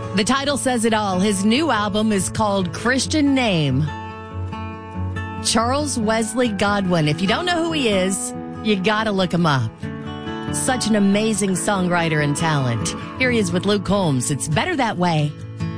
The title says it all. His new album is called Christian Name. Charles Wesley Godwin. If you don't know who he is, you gotta look him up. Such an amazing songwriter and talent. Here he is with Luke Combs. It's Better That Way.